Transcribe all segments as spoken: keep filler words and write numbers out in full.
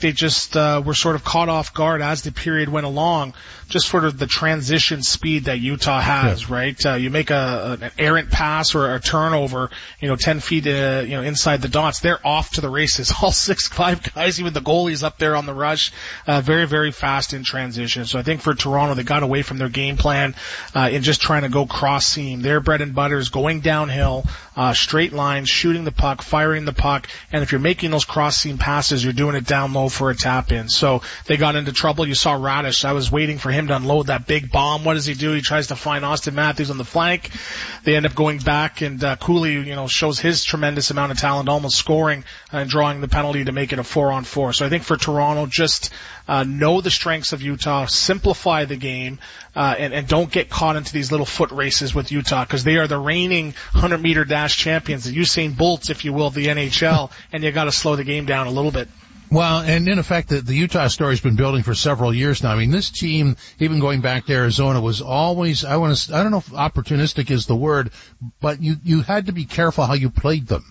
they just uh, were sort of caught off guard as the period went along, just sort of the transition speed that Utah has, yeah. right? Uh, you make a, an errant pass or a turnover, you know, ten feet, uh, you know, inside the dots, they're off to the races. All six, five guys, even the goalies up there on the rush, uh, very, very fast in transition. So I think for Toronto, they got away from their game plan, uh, in just trying to go cross seam. Their bread and butter is going downhill, uh, straight lines, shooting the puck, firing the puck, and if you're making those cross seam passes, you're doing it down low for a tap in. So they got into trouble. You saw Radish. I was waiting for him to unload that big bomb. What does he do? He tries to find Austin Matthews on the flank. They end up going back, and uh, Cooley, you know, shows his tremendous amount of talent, almost scoring and drawing the penalty to make it a four on four. So I think for Toronto, just uh, know the strengths of Utah, simplify the game, uh, and, and don't get caught into these little foot races with Utah, because they are the reigning hundred meter dash champions, the Usain Bolts, if you will, of the N H L, and you got to slow the game down a little bit. Well, and in effect, the, the Utah story's been building for several years now. I mean, this team, even going back to Arizona, was always, I want to, I don't know if opportunistic is the word, but you, you had to be careful how you played them.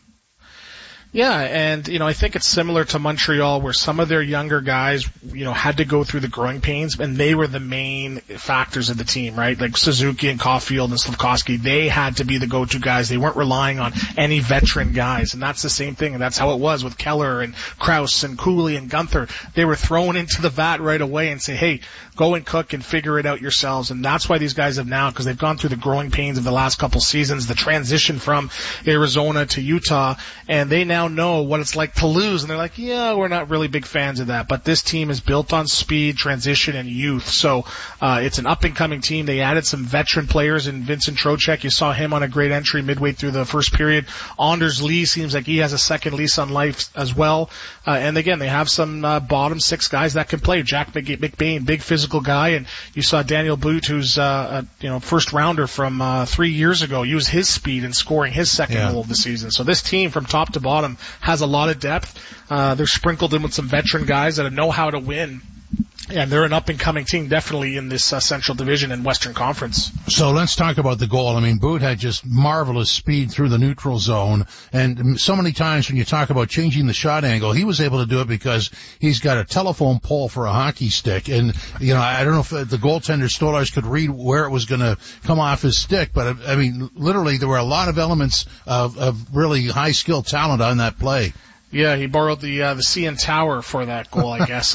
Yeah, and, you know, I think it's similar to Montreal, where some of their younger guys, you know, had to go through the growing pains, and they were the main factors of the team, right? Like Suzuki and Caulfield and Slafkovsky, they had to be the go-to guys. They weren't relying on any veteran guys, and that's the same thing, and that's how it was with Keller and Krause and Cooley and Gunther. They were thrown into the vat right away and say, hey, go and cook and figure it out yourselves, and that's why these guys have now, because they've gone through the growing pains of the last couple seasons, the transition from Arizona to Utah, and they now know what it's like to lose, and they're like, yeah, we're not really big fans of that, but this team is built on speed, transition, and youth, so uh it's an up-and-coming team. They added some veteran players in Vincent Trocheck. You saw him on a great entry midway through the first period. Anders Lee seems like he has a second lease on life as well, uh, and again, they have some uh, bottom six guys that can play. Jack McBain, big physical guy, and you saw Daniel Boot, who's uh, a you know first rounder from uh, three years ago, use his speed in scoring his second yeah. goal of the season. So this team, from top to bottom, has a lot of depth. Uh, they're sprinkled in with some veteran guys that know how to win. And they're an up-and-coming team, definitely, in this uh, Central Division and Western Conference. So let's talk about the goal. I mean, Boot had just marvelous speed through the neutral zone. And so many times when you talk about changing the shot angle, he was able to do it because he's got a telephone pole for a hockey stick. And, you know, I don't know if the goaltender Stolarz could read where it was going to come off his stick. But, I mean, literally, there were a lot of elements of, of really high-skilled talent on that play. Yeah, he borrowed the uh, the C N Tower for that goal, I guess,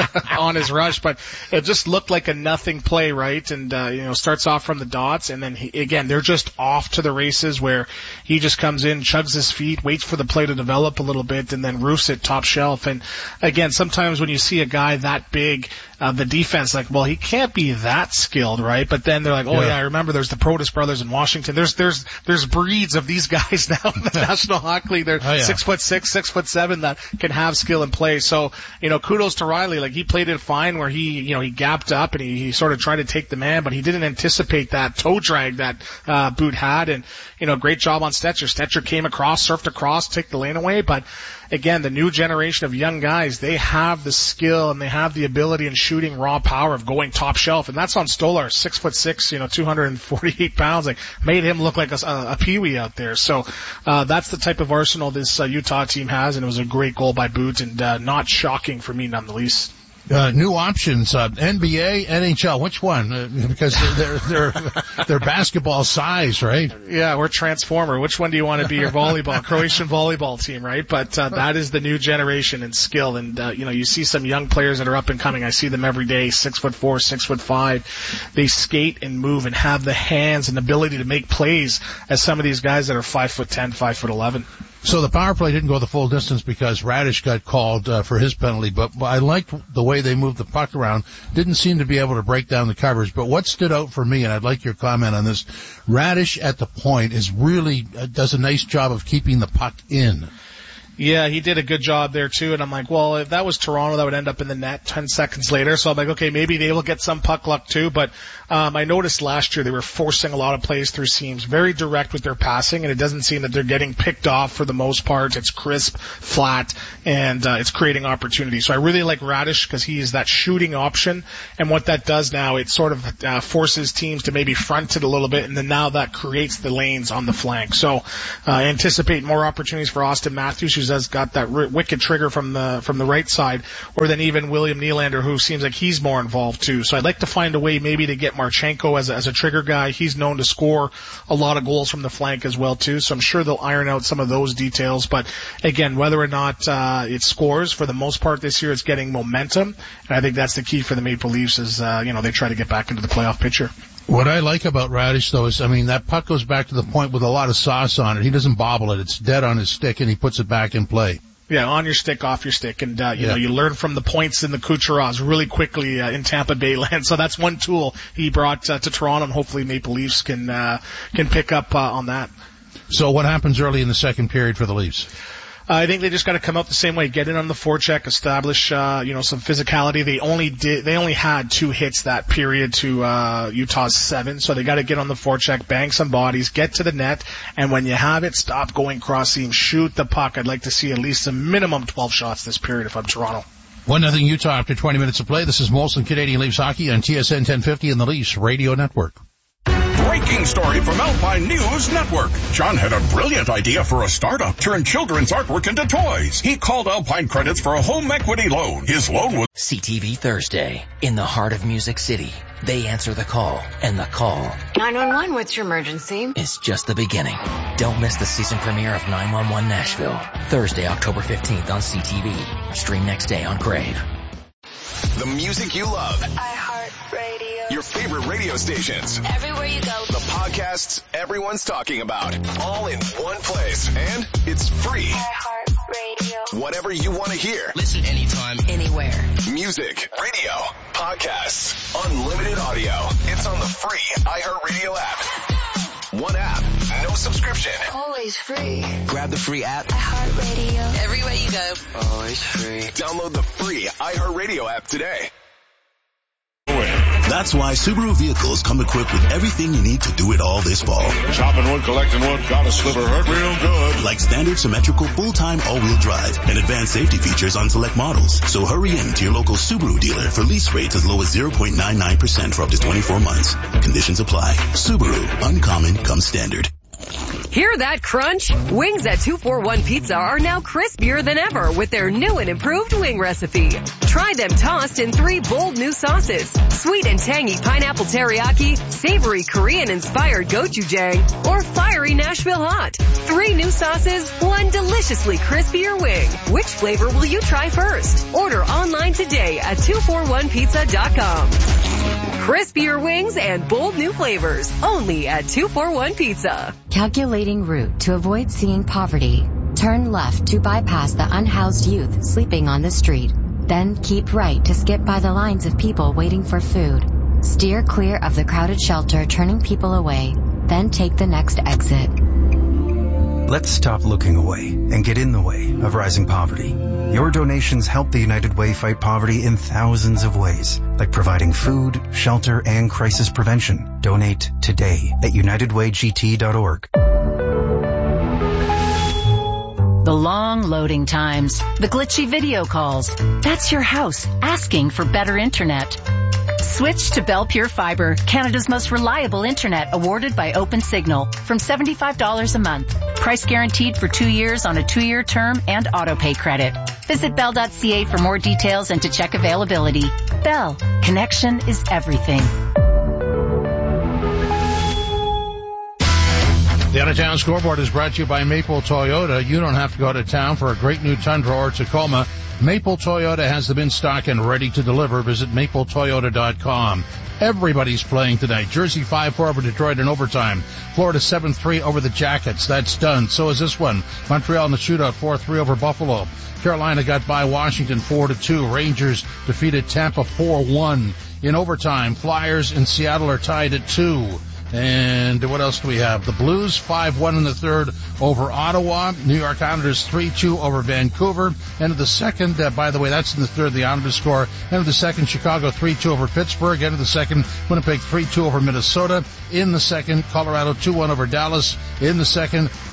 on his rush. But it just looked like a nothing play, right? And, uh, you know, starts off from the dots, and then, he, again, they're just off to the races where he just comes in, chugs his feet, waits for the play to develop a little bit, and then roofs it top shelf. And, again, sometimes when you see a guy that big, uh, the defense, like, well, he can't be that skilled, right? But then they're like, oh, yeah, yeah I remember there's the Protas brothers in Washington. There's there's there's breeds of these guys now in the National Hockey League. They're oh, yeah. six foot six, six foot seven that can have skill and play. So, you know, kudos to Riley. Like, he played it fine where he, you know, he gapped up and he, he sort of tried to take the man, but he didn't anticipate that toe drag that, uh, Boot had. And, you know, great job on Stetcher. Stetcher came across, surfed across, took the lane away. But again, the new generation of young guys, they have the skill and they have the ability and shooting raw power of going top shelf. And that's on Stolarz, six foot six, you know, two hundred forty-eight pounds, like, made him look like a, a, a peewee out there. So, uh, that's the type of arsenal this uh, Utah team has, and it was a great goal by Boot, and, uh, not shocking for me none the least. Uh, new options, uh, N B A, N H L, which one? Uh, because they're, they're, they're basketball size, right? Yeah, we're Transformer. Which one do you want to be your volleyball, Croatian volleyball team, right? But, uh, that is the new generation and skill. And, uh, you know, you see some young players that are up and coming. I see them every day, six foot four, six foot five. They skate and move and have the hands and ability to make plays as some of these guys that are five foot ten, five foot eleven. So the power play didn't go the full distance because Radish got called uh, for his penalty, but I liked the way they moved the puck around. Didn't seem to be able to break down the covers. But what stood out for me, and I'd like your comment on this, Radish at the point is really uh, does a nice job of keeping the puck in. Yeah, he did a good job there too, and I'm like, well, if that was Toronto, that would end up in the net ten seconds later. So I'm like, okay, maybe they will get some puck luck too. But um, I noticed last year they were forcing a lot of plays through seams, very direct with their passing, and it doesn't seem that they're getting picked off for the most part. It's crisp, flat, and uh, it's creating opportunities. So I really like Radish because he is that shooting option, and what that does now, it sort of uh, forces teams to maybe front it a little bit, and then now that creates the lanes on the flank. So uh, I anticipate more opportunities for Austin Matthews, who who's has got that r- wicked trigger from the from the right side, or then even William Nylander, who seems like he's more involved too. So I'd like to find a way maybe to get Marchenko as a, as a trigger guy. He's known to score a lot of goals from the flank as well too. So I'm sure they'll iron out some of those details. But again, whether or not uh, it scores, for the most part this year, it's getting momentum, and I think that's the key for the Maple Leafs as uh, you know they try to get back into the playoff picture. What I like about Radish, though, is, I mean, that puck goes back to the point with a lot of sauce on it. He doesn't bobble it. It's dead on his stick, and he puts it back in play. Yeah, on your stick, off your stick. And, uh, you yeah. know, you learn from the points in the Kucherovs really quickly uh, in Tampa Bay land. So that's one tool he brought uh, to Toronto, and hopefully Maple Leafs can uh, can pick up uh, on that. So what happens early in the second period for the Leafs? Uh, I think they just got to come out the same way, get in on the forecheck, establish, uh, you know, some physicality. They only did, they only had two hits that period to, uh, Utah's seven. So they got to get on the forecheck, bang some bodies, get to the net. And when you have it, stop going cross seam, shoot the puck. I'd like to see at least a minimum twelve shots this period if I'm Toronto. One nothing Utah after twenty minutes of play. This is Molson Canadian Leafs Hockey on T S N ten fifty and the Leafs Radio Network. Breaking story from Alpine News Network. John had a brilliant idea for a startup. Turn children's artwork into toys. He called Alpine Credits for a home equity loan. His loan was... C T V Thursday. In the heart of Music City. They answer the call, and the call... nine one one, what's your emergency? ...is just the beginning. Don't miss the season premiere of nine one one Nashville. Thursday, October fifteenth on C T V. Stream next day on Crave. The music you love. iHeartRadio. Your favorite radio stations. Everywhere you go. The podcasts everyone's talking about. All in one place. And it's free. iHeartRadio. Whatever you want to hear. Listen anytime, anywhere. Music, radio, podcasts, unlimited audio. It's on the free iHeartRadio app. One app, no subscription. Always free. Grab the free app. iHeartRadio. Everywhere you go. Always free. Download the free iHeartRadio app today. That's why Subaru vehicles come equipped with everything you need to do it all this fall. Chopping wood, collecting wood, got a sliver, hurt real good. Like standard symmetrical full-time all-wheel drive and advanced safety features on select models. So hurry in to your local Subaru dealer for lease rates as low as zero point nine nine percent for up to twenty-four months. Conditions apply. Subaru. Uncommon comes standard. Hear that crunch? Wings at two forty-one Pizza are now crispier than ever with their new and improved wing recipe. Try them tossed in three bold new sauces. Sweet and tangy pineapple teriyaki, savory Korean-inspired gochujang, or fiery Nashville hot. Three new sauces, one deliciously crispier wing. Which flavor will you try first? Order online today at two forty-one pizza dot com. Crispier wings and bold new flavors, only at two forty-one Pizza. Calculating route to avoid seeing poverty. Turn left to bypass the unhoused youth sleeping on the street. Then keep right to skip by the lines of people waiting for food. Steer clear of the crowded shelter turning people away. Then take the next exit. Let's stop looking away and get in the way of rising poverty. Your donations help the United Way fight poverty in thousands of ways, like providing food, shelter, and crisis prevention. Donate today at united way g t dot org. The long loading times, the glitchy video calls. That's your house asking for better internet. Switch to Bell Pure Fiber, Canada's most reliable internet, awarded by OpenSignal, from seventy-five dollars a month. Price guaranteed for two years on a two-year term and auto-pay credit. Visit bell dot c a for more details and to check availability. Bell, connection is everything. The Out-of-Town Scoreboard is brought to you by Maple Toyota. You don't have to go out of town for a great new Tundra or Tacoma. Maple Toyota has them in stock and ready to deliver. Visit maple toyota dot com. Everybody's playing tonight. Jersey five four over Detroit in overtime. Florida seven three over the Jackets. That's done. So is this one. Montreal in the shootout four three over Buffalo. Carolina got by Washington four to two. Rangers defeated Tampa four one. In overtime, Flyers and Seattle are tied at two. And what else do we have? The Blues five one in the third over Ottawa. New York Islanders three two over Vancouver. End of the second, uh, by the way, that's in the third, the Islanders score. End of the second, Chicago three two over Pittsburgh. End of the second, Winnipeg three two over Minnesota. In the second, Colorado two one over Dallas. In the second,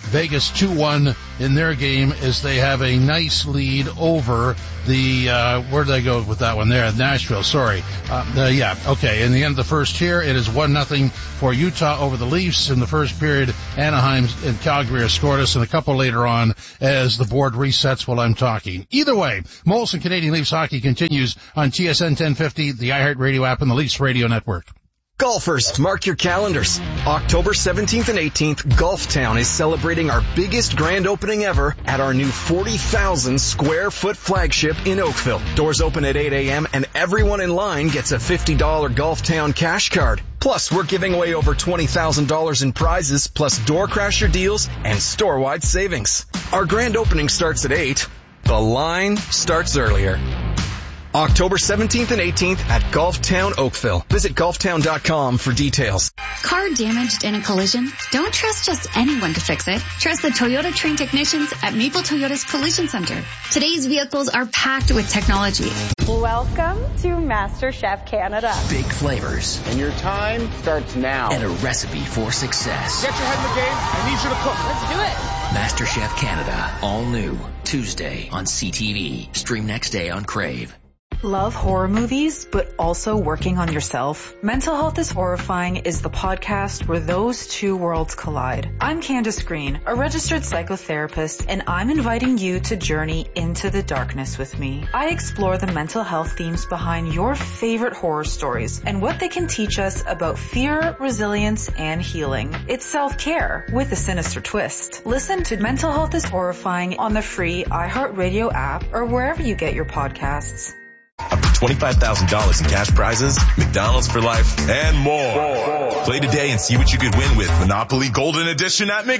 Vegas two one in their game as they have a nice lead over the, uh, where did I go with that one there? Nashville, sorry. Uh, uh, yeah, okay. In the end of the first here, it is one nothing for Utah over the Leafs. In the first period, Anaheim and Calgary have scored us, and a couple later on as the board resets while I'm talking. Either way, Molson Canadian Leafs hockey continues on T S N ten fifty, the iHeartRadio app, and the Leafs Radio Network. Golfers, mark your calendars. October seventeenth and eighteenth, Golf Town is celebrating our biggest grand opening ever at our new forty thousand square foot flagship in Oakville. Doors open at eight a.m. and everyone in line gets a fifty dollars Golf Town cash card. Plus, we're giving away over twenty thousand dollars in prizes, plus door crasher deals and store-wide savings. Our grand opening starts at eight. The line starts earlier. October seventeenth and eighteenth at Golf Town, Oakville. Visit golf town dot com for details. Car damaged in a collision? Don't trust just anyone to fix it. Trust the Toyota trained technicians at Maple Toyota's Collision Center. Today's vehicles are packed with technology. Welcome to MasterChef Canada. Big flavors. And your time starts now. And a recipe for success. Get your head in the game. I need you to cook. Let's do it. MasterChef Canada. All new. Tuesday on C T V. Stream next day on Crave. Love horror movies, but also working on yourself? Mental Health is Horrifying is the podcast where those two worlds collide. I'm Candace Green, a registered psychotherapist, and I'm inviting you to journey into the darkness with me. I explore the mental health themes behind your favorite horror stories and what they can teach us about fear, resilience, and healing. It's self-care with a sinister twist. Listen to Mental Health is Horrifying on the free iHeartRadio app or wherever you get your podcasts. Up to twenty-five thousand dollars in cash prizes, McDonald's for life, and more. Play today and see what you could win with Monopoly Golden Edition at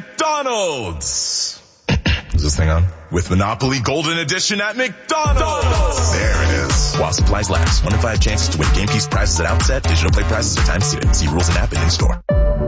McDonald's. Is this thing on? With Monopoly Golden Edition at McDonald's. There it is. While supplies last. One in five chances to win game piece prizes at outset. Digital play prizes are time suited. See rules and app and in-store.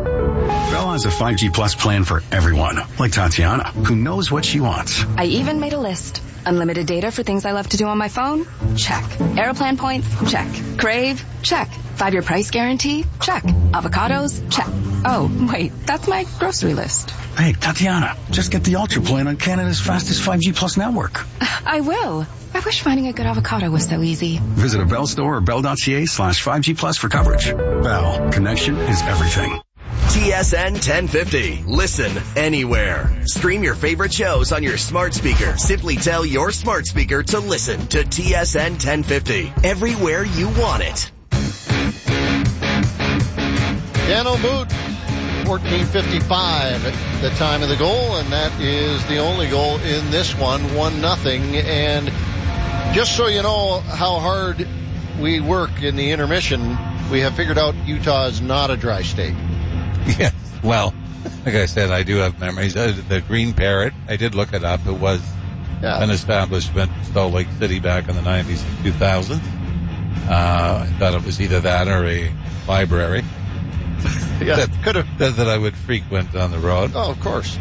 Bell has a five G Plus plan for everyone, like Tatiana, who knows what she wants. I even made a list. Unlimited data for things I love to do on my phone? Check. Aeroplan points? Check. Crave? Check. Five-year price guarantee? Check. Avocados? Check. Oh, wait, that's my grocery list. Hey, Tatiana, just get the Ultra plan on Canada's fastest five G Plus network. I will. I wish finding a good avocado was so easy. Visit a Bell store or bell.ca slash 5G Plus for coverage. Bell. Connection is everything. T S N ten fifty. Listen anywhere. Stream your favorite shows on your smart speaker. Simply tell your smart speaker to listen to T S N ten fifty. Everywhere you want it. Daniel Boot, fourteen fifty-five at the time of the goal, and that is the only goal in this one, one nothing. And just so you know how hard we work in the intermission, we have figured out Utah is not a dry state. Yeah, well, like I said, I do have memories. Uh, the Green Parrot, I did look it up. It was yeah. an establishment in Salt Lake City back in the nineties and two thousands. Uh, I thought it was either that or a library. Yeah, that, could have. That, that I would frequent on the road. Oh, of course.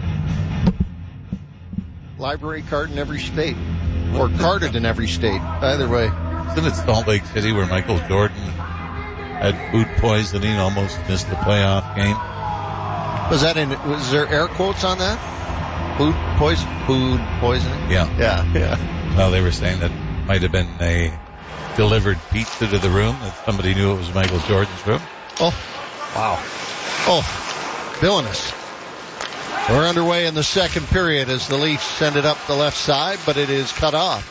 Library card in every state. Or carded in every state. Either way. Isn't it Salt Lake City where Michael Jordan had food poisoning, almost missed the playoff game? Was that in, was there air quotes on that? Food poison, food poisoning? Yeah. Yeah, yeah. Well, they were saying that might have been a delivered pizza to the room, that somebody knew it was Michael Jordan's room. Oh, wow. Oh, villainous. We're underway in the second period as the Leafs send it up the left side, but it is cut off.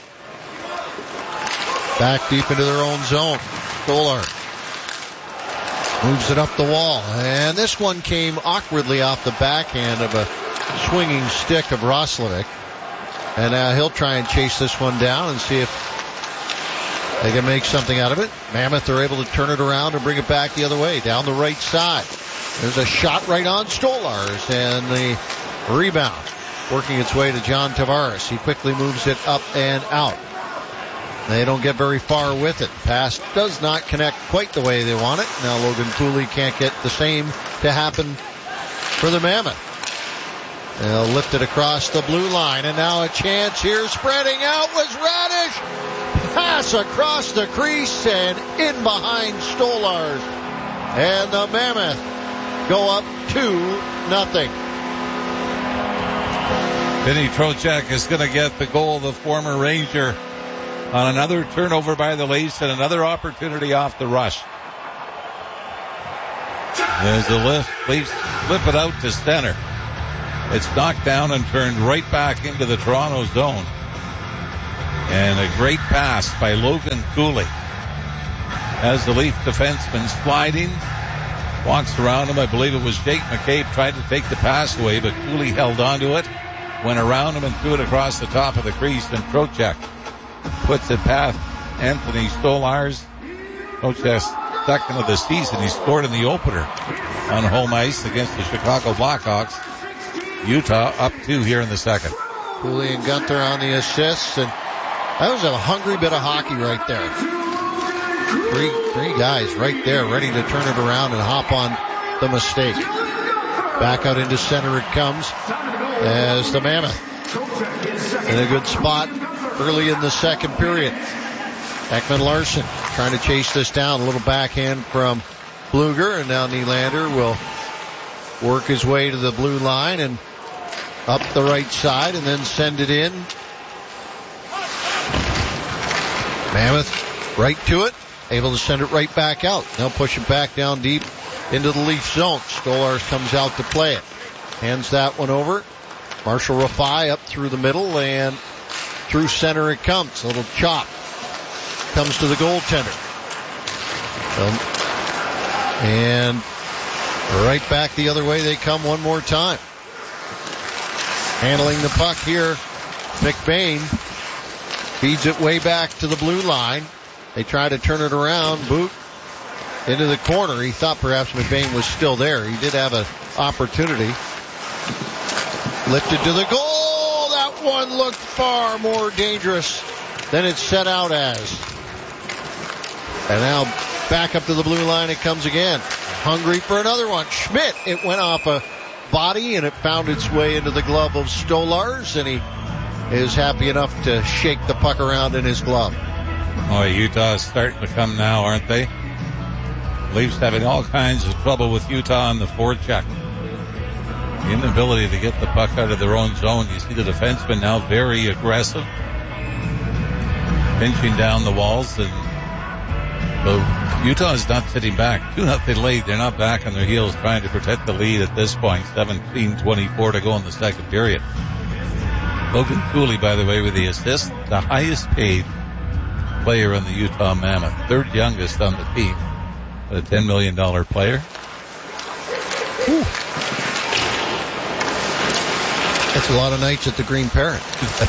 Back deep into their own zone. Stolar moves it up the wall, and this one came awkwardly off the backhand of a swinging stick of Roslovic. And now he'll try and chase this one down and see if they can make something out of it. Mammoth are able to turn it around and bring it back the other way, down the right side. There's a shot right on Stolars, and the rebound working its way to John Tavares. He quickly moves it up and out. They don't get very far with it. Pass does not connect quite the way they want it. Now Logan Cooley can't get the same to happen for the Mammoth. They'll lift it across the blue line, and now a chance here. Spreading out was Radish. Pass across the crease and in behind Stolars. And the Mammoth go up two nothing. Vinny Trocheck is going to get the goal, the former Ranger, on another turnover by the Leafs and another opportunity off the rush. There's the lift. Leafs flip it out to center. It's knocked down and turned right back into the Toronto zone. And a great pass by Logan Cooley. As the Leaf defenseman sliding, walks around him. I believe it was Jake McCabe tried to take the pass away, but Cooley held on to it, went around him and threw it across the top of the crease, and Trocheck puts it past Anthony Stolarz. Trocheck's second of the season. He scored in the opener on home ice against the Chicago Blackhawks. Utah up two here in the second. Cooley and Gunther on the assists, and that was a hungry bit of hockey right there. Three, three guys right there ready to turn it around and hop on the mistake. Back out into center it comes as the Mammoth in a good spot early in the second period. Ekman Larsson trying to chase this down. A little backhand from Blueger, and now Nylander will work his way to the blue line and up the right side and then send it in. Mammoth right to it, able to send it right back out. Now push it back down deep into the Leaf zone. Stolarz comes out to play it. Hands that one over. Marshall Rafai up through the middle and through center it comes. A little chop. Comes to the goaltender. Um, and right back the other way they come one more time. Handling the puck here, McBain feeds it way back to the blue line. They try to turn it around. Boot into the corner. He thought perhaps McBain was still there. He did have an opportunity. Lifted to the goal. That one looked far more dangerous than it's set out as. And now back up to the blue line it comes again. Hungry for another one. Schmidt. It went off a body and it found its way into the glove of Stolarz, and he is happy enough to shake the puck around in his glove. Oh, Utah is starting to come now, aren't they? Leafs having all kinds of trouble with Utah on the forecheck. The inability to get the puck out of their own zone. You see the defenseman now very aggressive, pinching down the walls, and so Utah is not sitting back. Two nothing lead. They're not back on their heels trying to protect the lead at this point. seventeen twenty-four to go in the second period. Logan Cooley, by the way, with the assist, the highest paid player on the Utah Mammoth, third youngest on the team, a ten million dollars player. Whew. That's a lot of nights at the Green Parrot.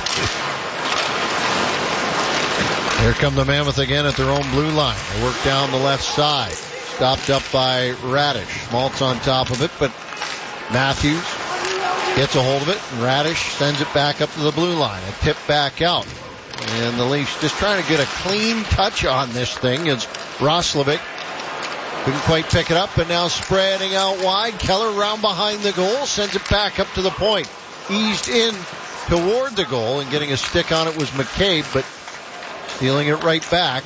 Here come the Mammoth again at their own blue line. They work down the left side. Stopped up by Radish. Schmaltz on top of it, but Matthews gets a hold of it, and Radish sends it back up to the blue line. A tip back out. And the Leafs just trying to get a clean touch on this thing as Roslovic couldn't quite pick it up, and now spreading out wide. Keller round behind the goal, sends it back up to the point. Eased in toward the goal, and getting a stick on it was McCabe, but stealing it right back.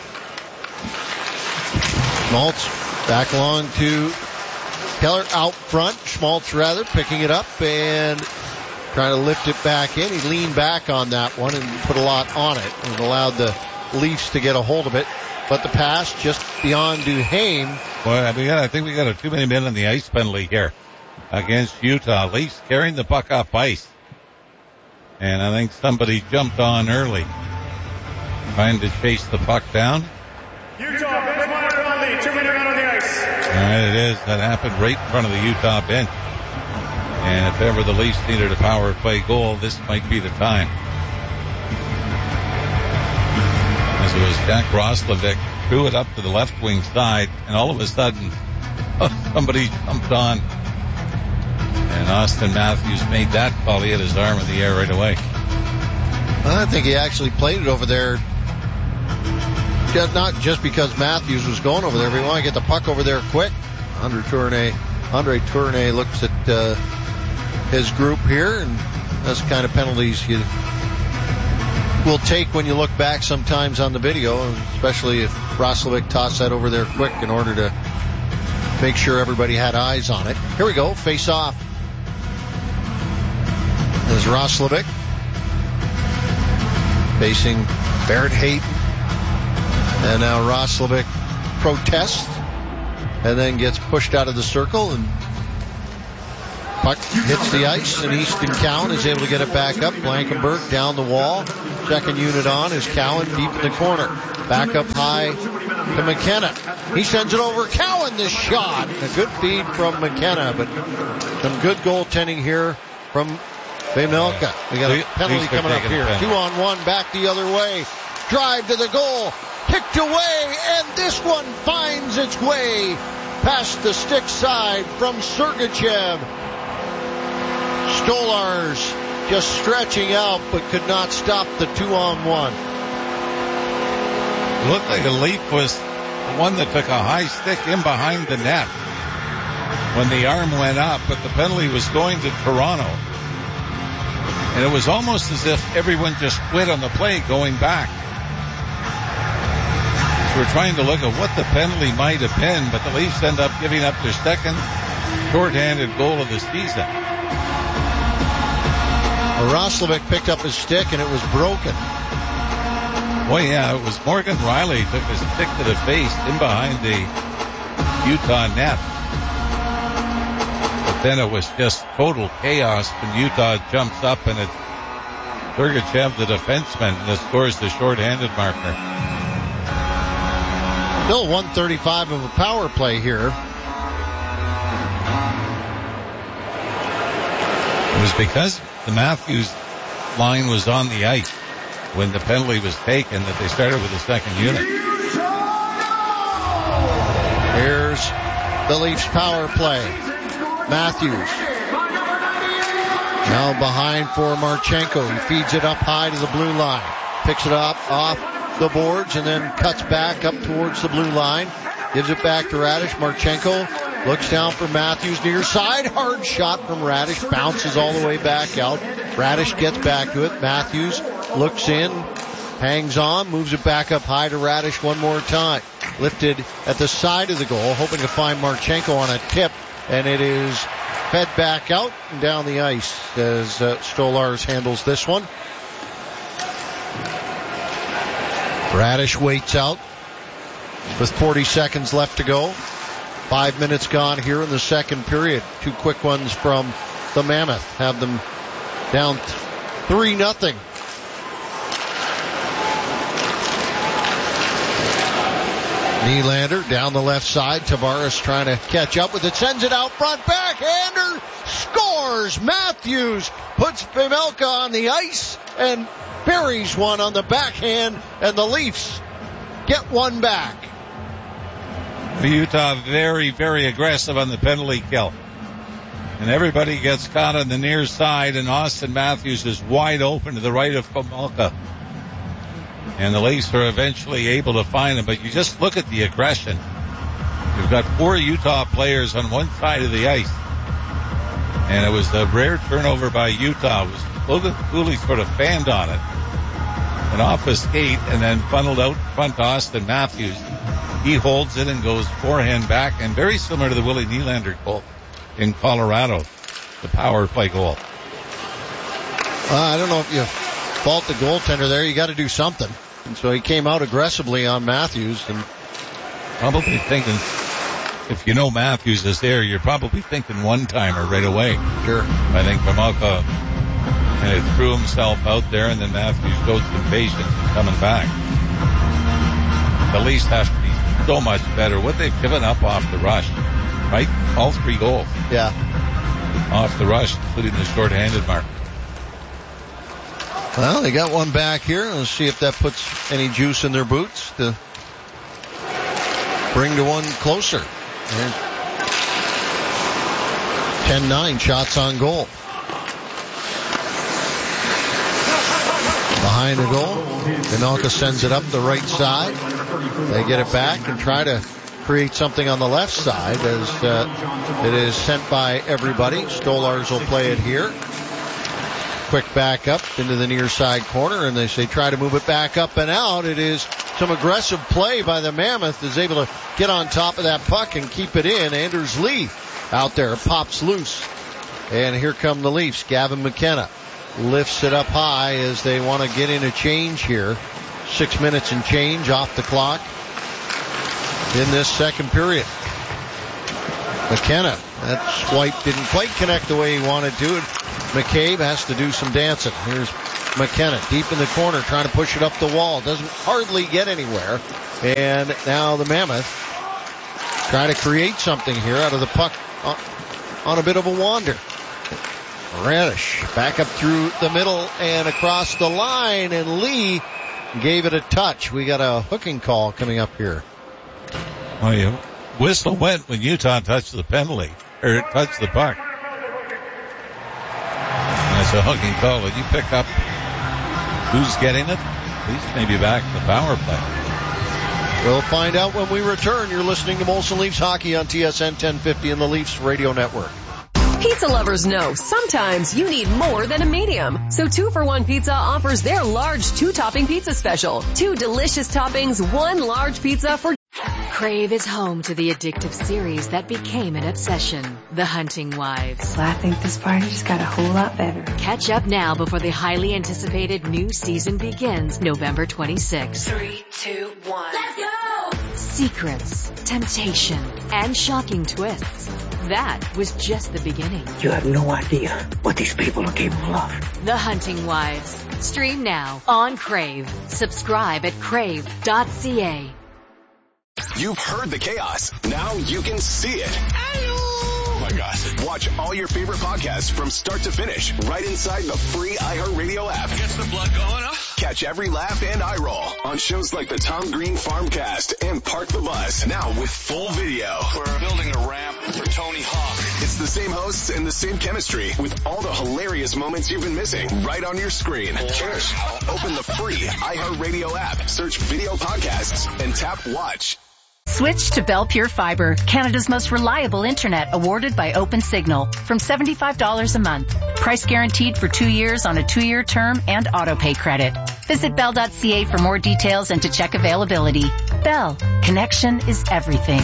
Schmaltz back along to Keller out front. Schmaltz rather picking it up and trying to lift it back in. He leaned back on that one and put a lot on it and allowed the Leafs to get a hold of it. But the pass just beyond Duhaime. Well, we got, I think we got a too many men on the ice penalty here against Utah. Leafs carrying the puck up ice. And I think somebody jumped on early, trying to chase the puck down. Utah, bench monitor only, two minute man on the ice. All right, it is. That happened right in front of the Utah bench. And if ever the Leafs needed a power play goal, this might be the time. As it was Jack Roslovic threw it up to the left wing side, and all of a sudden, oh, somebody jumped on. And Austin Matthews made that call. He had his arm in the air right away. I think he actually played it over there, not just because Matthews was going over there, but he wanted to get the puck over there quick. Andre Tourné, Andre Tourné looks at uh, his group here, and that's the kind of penalties you will take when you look back sometimes on the video, especially if Roslovic tossed that over there quick in order to make sure everybody had eyes on it. Here we go, face off. There's Roslovic. facing Barrett Hayton. And now Roslovic protests and then gets pushed out of the circle, and puck hits the ice, and Easton Cowan is able to get it back up. Blankenberg down the wall. Second unit on is Cowan deep in the corner. Back up high to McKenna. He sends it over. Cowan, this shot. A good feed from McKenna, but some good goaltending here from Vejmelka. We got a penalty coming up here. Two on one, back the other way. Drive to the goal. Kicked away, and this one finds its way past the stick side from Sergachev. Stolarz just stretching out, but could not stop the two-on-one. It looked like a leap was the one that took a high stick in behind the net when the arm went up, but the penalty was going to Toronto. And it was almost as if everyone just quit on the play going back. So we're trying to look at what the penalty might have been, but the Leafs end up giving up their second shorthanded goal of the season. Roslovic picked up his stick and it was broken. Well, yeah, it was Morgan Riley took his stick to the face in behind the Utah net. But then it was just total chaos when Utah jumps up and it's Sergachev, the defenseman, that scores the shorthanded marker. Still one thirty-five of a power play here. It was because the Matthews line was on the ice when the penalty was taken that they started with the second unit. Here's the Leafs power play. Matthews now behind for Marchenko. He feeds it up high to the blue line. Picks it up off the boards and then cuts back up towards the blue line. Gives it back to Radish. Marchenko looks down for Matthews near side. Hard shot from Radish. Bounces all the way back out. Radish gets back to it. Matthews looks in. Hangs on. Moves it back up high to Radish one more time. Lifted at the side of the goal. Hoping to find Marchenko on a tip. And it is fed back out and down the ice as uh, Stolarz handles this one. Radish waits out with forty seconds left to go. Five minutes gone here in the second period. Two quick ones from the Mammoth have them down three nothing. Nylander down the left side. Tavares trying to catch up with it. Sends it out front. Backhander scores. Matthews puts Vejmelka on the ice and buries one on the backhand, and the Leafs get one back. Utah very, very aggressive on the penalty kill. And everybody gets caught on the near side, and Austin Matthews is wide open to the right of Vejmelka. And the Leafs are eventually able to find him, but you just look at the aggression. You've got four Utah players on one side of the ice. And it was a rare turnover by Utah. It was Logan Cooley sort of fanned on it. And off his skate and then funneled out in front to Austin Matthews. He holds it and goes forehand back, and very similar to the Willie Nylander goal in Colorado, the power play goal. Uh, I don't know if you fault the goaltender there. You got to do something. And so he came out aggressively on Matthews. And probably thinking, if you know Matthews is there, you're probably thinking one-timer right away. Sure. I think Vejmelka and it threw himself out there, and then Matthews showed some patience in coming back. The Leafs have to be so much better. What they've given up off the rush, right? All three goals. Yeah. Off the rush, including the short-handed mark. Well, they got one back here. Let's see if that puts any juice in their boots to bring to one closer. ten nine shots on goal. Behind the goal, Vejmelka sends it up the right side. They get it back and try to create something on the left side as uh, it is sent by everybody. Stolarz will play it here. Quick back up into the near side corner, and they say try to move it back up and out. It is some aggressive play by the Mammoth, is able to get on top of that puck and keep it in. Anders Lee out there pops loose. And here come the Leafs. Gavin McKenna lifts it up high as they want to get in a change here. Six minutes and change off the clock in this second period. McKenna, that swipe didn't quite connect the way he wanted to. McCabe has to do some dancing. Here's McKenna deep in the corner trying to push it up the wall. Doesn't hardly get anywhere. And now the Mammoth trying to create something here out of the puck on a bit of a wander. Radish back up through the middle and across the line, and Lee gave it a touch. We got a hooking call coming up here. Oh, yeah. Whistle went when Utah touched the penalty, or touched the puck. That's a hooking call. Did you pick up who's getting it? At least maybe back in the power play. We'll find out when we return. You're listening to Molson Leafs Hockey on T S N ten fifty and the Leafs Radio Network. Pizza lovers know sometimes you need more than a medium. So two for one Pizza offers their large two-topping pizza special. Two delicious toppings, one large pizza for... Crave is home to the addictive series that became an obsession, The Hunting Wives. Well, I think this party just got a whole lot better. Catch up now before the highly anticipated new season begins November twenty-sixth. Three, two, one. Let's go! Secrets, temptation, and shocking twists. That was just the beginning. You have no idea what these people are capable of. The Hunting Wives. Stream now on Crave. Subscribe at crave dot c a. You've heard the chaos. Now you can see it. Oh my gosh. Watch all your favorite podcasts from start to finish right inside the free iHeartRadio app. Gets the blood going, huh? Catch every laugh and eye roll on shows like the Tom Green Farmcast and Park the Bus. Now with full video. We're building a ramp for Tony Hawk. It's the same hosts and the same chemistry with all the hilarious moments you've been missing right on your screen. Cheers. Open the free iHeartRadio app, search video podcasts, and tap watch. Switch to Bell Pure Fiber, Canada's most reliable internet, awarded by Open Signal, from seventy-five dollars a month. Price guaranteed for two years on a two-year term and auto-pay credit. Visit bell dot c a for more details and to check availability. Bell, connection is everything.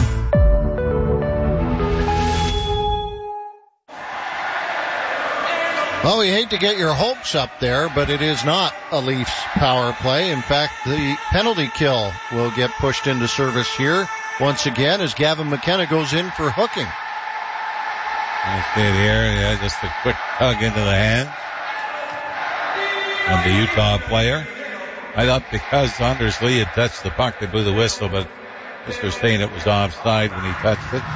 Well, we hate to get your hopes up there, but it is not a Leafs power play. In fact, the penalty kill will get pushed into service here once again as Gavin McKenna goes in for hooking. You see it here, yeah, just a quick tug into the hand of the Utah player. I thought because Anders Lee had touched the puck, they blew the whistle, but Mister saying it was offside when he touched it.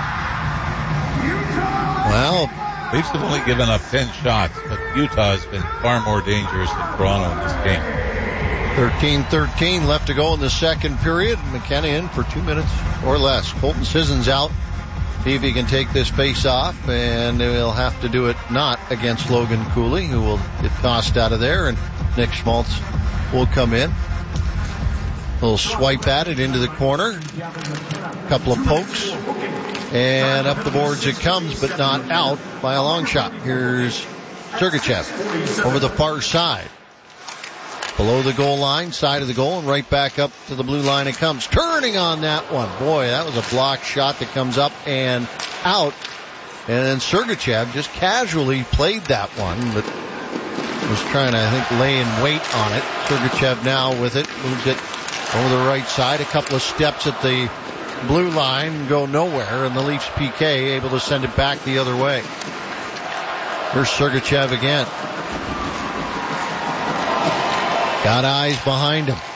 Well, Leafs have only given up ten shots, but Utah has been far more dangerous than Toronto in this game. thirteen thirteen left to go in the second period. McKenna in for two minutes or less. Colton Sissons out. See if he can take this face off, and they'll have to do it not against Logan Cooley, who will get tossed out of there, and Nick Schmaltz will come in. A little swipe at it into the corner. A couple of pokes. And up the boards it comes, but not out by a long shot. Here's Sergachev over the far side. Below the goal line, side of the goal, and right back up to the blue line it comes. Turning on that one. Boy, that was a blocked shot that comes up and out. And then Sergachev just casually played that one, but was trying to, I think, lay in weight on it. Sergachev now with it, moves it over the right side. A couple of steps at the blue line, go nowhere, and the Leafs P K able to send it back the other way. Here's Sergachev again. Got eyes behind him.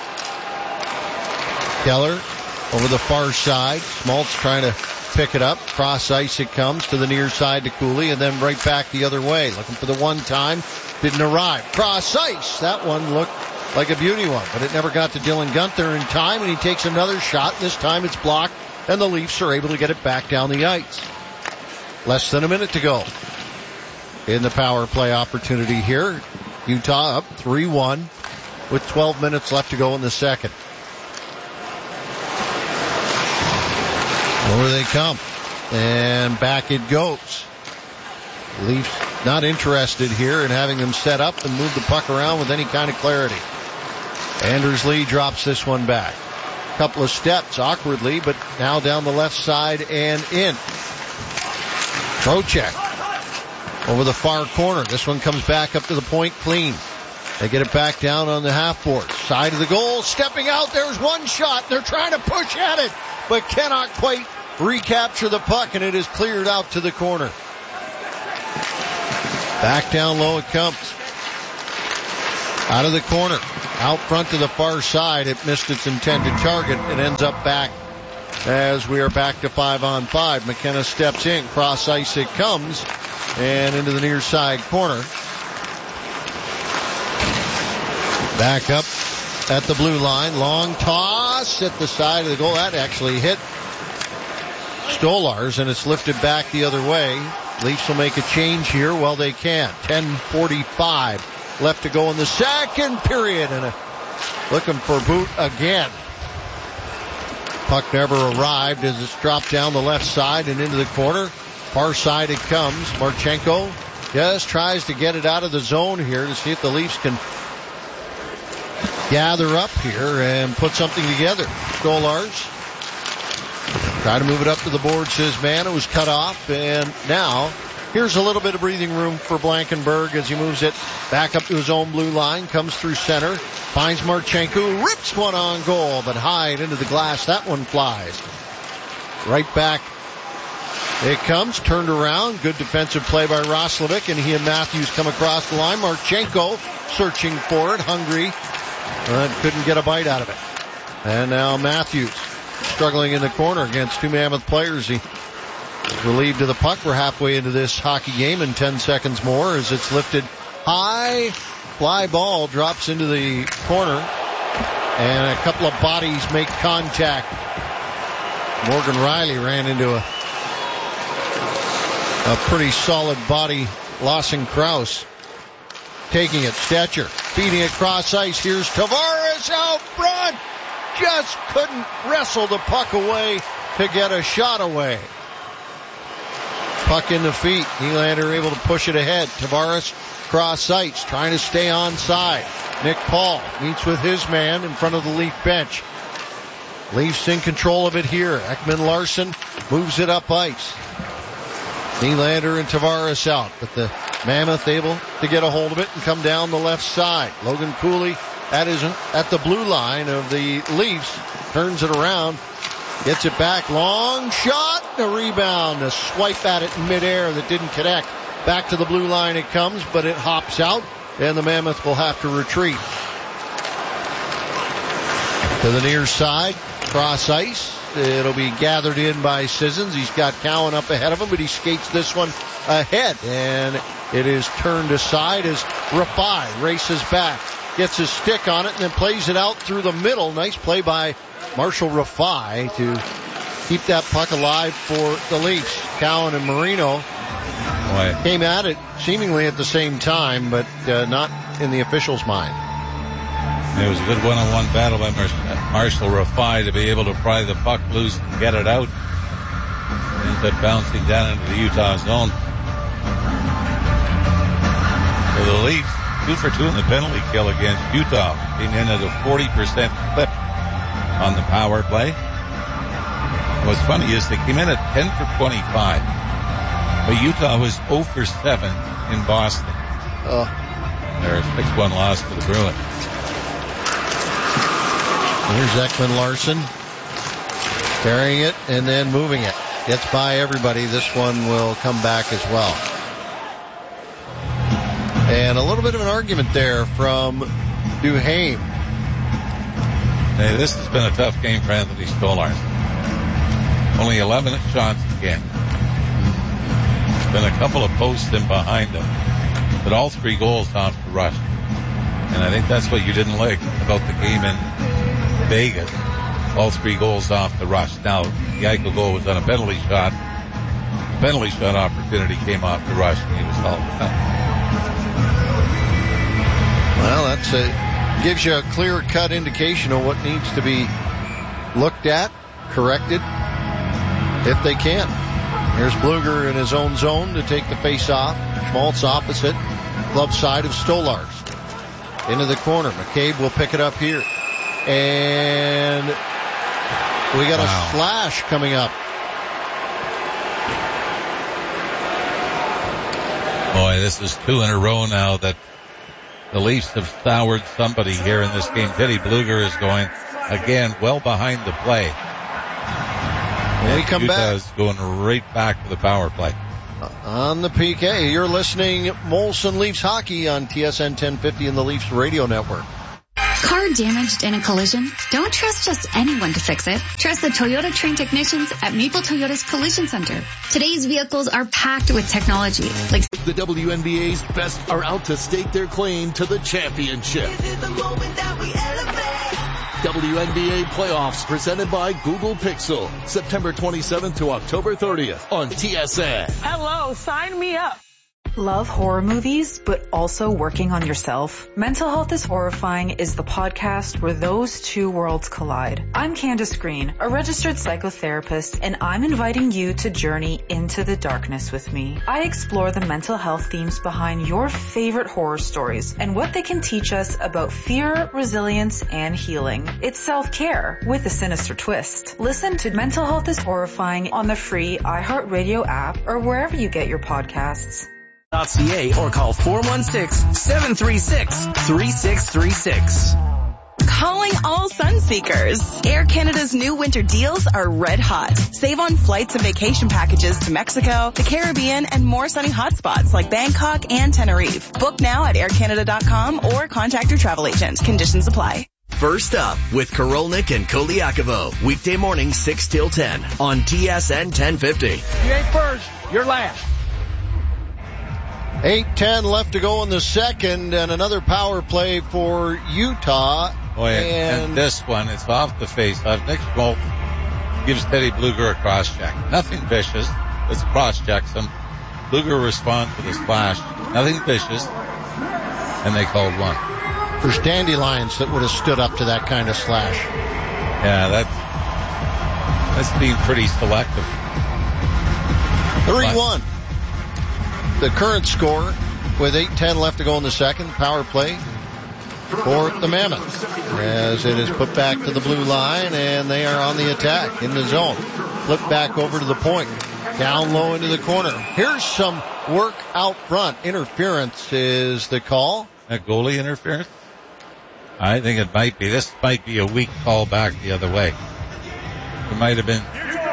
Keller over the far side. Schmaltz trying to pick it up. Cross ice it comes to the near side to Cooley, and then right back the other way. Looking for the one time. Didn't arrive. Cross ice. That one looked like a beauty one, but it never got to Dylan Guenther in time, and he takes another shot. This time it's blocked, and the Leafs are able to get it back down the ice. Less than a minute to go in the power play opportunity here. Utah up three one with twelve minutes left to go in the second. Over they come, and back it goes. Leafs not interested here in having them set up and move the puck around with any kind of clarity. Anders Lee drops this one back. Couple of steps awkwardly, but now down the left side and in. Trocheck over the far corner. This one comes back up to the point clean. They get it back down on the half board. Side of the goal, stepping out. There's one shot. They're trying to push at it, but cannot quite recapture the puck, and it is cleared out to the corner. Back down low it comes. Out of the corner. Out front to the far side. It missed its intended target and ends up back as we are back to five on five. McKenna steps in. Cross ice it comes. And into the near side corner. Back up at the blue line. Long toss at the side of the goal. That actually hit Stolarz, and it's lifted back the other way. Leafs will make a change here. Well, they can. ten forty-five left to go in the second period. And a, looking for Boot again. Puck never arrived as it's dropped down the left side and into the corner. Far side it comes. Marchenko just tries to get it out of the zone here to see if the Leafs can gather up here and put something together. Stolarz try to move it up to the board, says man. It was cut off, and now here's a little bit of breathing room for Blankenberg as he moves it back up to his own blue line, comes through center, finds Marchenko, rips one on goal, but high into the glass. That one flies. Right back it comes, turned around. Good defensive play by Roslovic, and he and Matthews come across the line. Marchenko searching for it, hungry, but couldn't get a bite out of it. And now Matthews struggling in the corner against two Mammoth players. He relieved of the puck. We're halfway into this hockey game and ten seconds more as it's lifted high. Fly ball drops into the corner, and a couple of bodies make contact. Morgan Riley ran into a a pretty solid body. Lawson Krause taking it. Stetcher feeding it cross ice. Here's Tavares out front. Just couldn't wrestle the puck away to get a shot away. Puck in the feet. Nylander able to push it ahead. Tavares cross ice, trying to stay onside. Nick Paul meets with his man in front of the Leaf bench. Leafs in control of it here. Ekman Larsson moves it up ice. Nylander and Tavares out, but the Mammoth able to get a hold of it and come down the left side. Logan Cooley at his, at the blue line of the Leafs, turns it around, gets it back, long shot, a rebound, a swipe at it in midair that didn't connect. Back to the blue line it comes, but it hops out, and the Mammoth will have to retreat. To the near side, cross ice. It'll be gathered in by Sissons. He's got Cowan up ahead of him, but he skates this one ahead, and it is turned aside as Rafai races back, gets his stick on it, and then plays it out through the middle. Nice play by Marshall Rafai to keep that puck alive for the Leafs. Cowan and Marino Boy. came at it seemingly at the same time, but uh, not in the official's mind. It was a good one-on-one battle by Marshall Rafai to be able to pry the puck loose and get it out. Ends up bouncing down into the Utah zone. So the Leafs, two for two in the penalty kill against Utah. Came in at a forty percent clip on the power play. What's funny is they came in at ten for twenty-five. But Utah was zero for seven in Boston. Oh. They're a six one loss to the Bruins. Here's Ekman Larsson carrying it and then moving it. Gets by everybody. This one will come back as well. And a little bit of an argument there from Duhaime. Hey, this has been a tough game for Anthony Stolarz. Only eleven shots again. There's been a couple of posts in behind him, but all three goals off the rush. And I think that's what you didn't like about the game in Vegas. All three goals off the rush. Now, the Eichel goal was on a penalty shot. The penalty shot opportunity came off the rush, and he was all Well, that's a, gives you a clear-cut indication of what needs to be looked at, corrected, if they can. Here's Bluger in his own zone to take the face-off. Schmaltz opposite, glove side of Stolarz. Into the corner. McCabe will pick it up here. And we got wow. a slash coming up. Oh, Boy, this is two in a row now that the Leafs have soured somebody here in this game. Teddy Bluger is going, again, well behind the play. When we come back, Utah's going right back to the power play. On the P K, you're listening Molson Leafs Hockey on T S N ten fifty and the Leafs Radio Network. Car damaged in a collision? Don't trust just anyone to fix it. Trust the Toyota trained technicians at Maple Toyota's Collision Center. Today's vehicles are packed with technology. Like the W N B A's best are out to stake their claim to the championship. W N B A playoffs presented by Google Pixel. September twenty-seventh to October thirtieth on T S N. Hello, sign me up. Love horror movies, but also working on yourself? Mental Health is Horrifying is the podcast where those two worlds collide. I'm Candace Green, a registered psychotherapist, and I'm inviting you to journey into the darkness with me. I explore the mental health themes behind your favorite horror stories and what they can teach us about fear, resilience, and healing. It's self-care with a sinister twist. Listen to Mental Health is Horrifying on the free iHeartRadio app or wherever you get your podcasts. .ca or call four one six, seven three six, three six three six. Calling all sun seekers. Air Canada's new winter deals are red hot. Save on flights and vacation packages to Mexico, the Caribbean, and more sunny hotspots like Bangkok and Tenerife. Book now at air canada dot com or contact your travel agent. Conditions apply. First up with Korolnik and Koliakovo. Weekday morning six till ten on T S N ten fifty. You ain't first, you're last. eight ten left to go in the second, and another power play for Utah. Boy, and, and this one, it's off the face-off. Nick Schmaltz gives Teddy Bluger a cross-check. Nothing vicious. Let's cross-check him. Bluger responds with a splash. Nothing vicious. And they called one. There's dandelions that would have stood up to that kind of slash. Yeah, that's, that's being pretty selective. three one. The current score with eight ten left to go in the second. Power play for the Mammoths as it is put back to the blue line, and they are on the attack in the zone. Flip back over to the point. Down low into the corner. Here's some work out front. Interference is the call. A goalie interference? I think it might be. This might be a weak call back the other way. It might have been.